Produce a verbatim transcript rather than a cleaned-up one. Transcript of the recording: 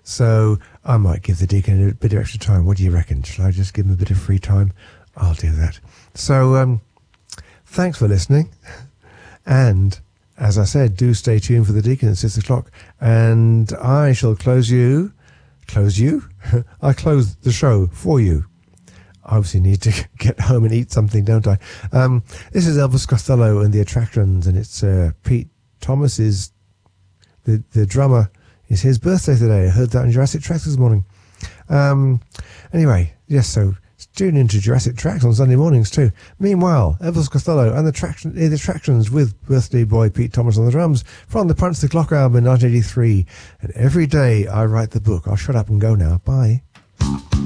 So I might give the deacon a bit of extra time. What do you reckon? Shall I just give him a bit of free time? I'll do that. So um, thanks for listening. And as I said, do stay tuned for the deacon at six o'clock. And I shall close you. Close you? I close the show for you. I obviously need to get home and eat something, don't I? Um, this is Elvis Costello and the Attractions, and it's uh, Pete Thomas is the the drummer. It's his birthday today. I heard that on Jurassic Tracks this morning. Um, anyway, yes, so tune into Jurassic Tracks on Sunday mornings too. Meanwhile, Elvis Costello and the, traction, the Attractions with birthday boy Pete Thomas on the drums from the Punch the Clock album in nineteen eighty-three. And every day I write the book. I'll shut up and go now. Bye.